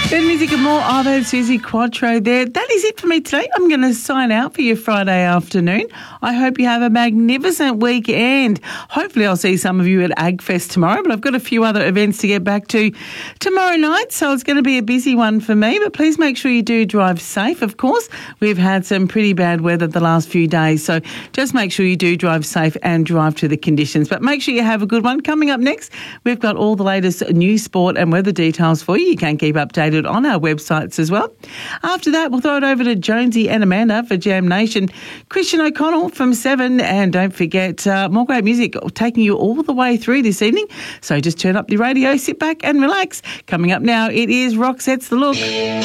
Good music and more. I've heard Susie Quattro there. That is it for me today. I'm going to sign out for your Friday afternoon. I hope you have a magnificent weekend. Hopefully I'll see some of you at AgFest tomorrow, but I've got a few other events to get back to tomorrow night, so it's going to be a busy one for me, but please make sure you do drive safe, of course. We've had some pretty bad weather the last few days, so just make sure you do drive safe and drive to the conditions. But make sure you have a good one. Coming up next, we've got all the latest news, sport and weather details for you. You can keep updated on our websites as well. After that, we'll throw it over to Jonesy and Amanda for Jam Nation. Christian O'Connell from 7, and don't forget more great music taking you all the way through this evening. So just turn up the radio, sit back and relax. Coming up now, it is Roxette's The Look.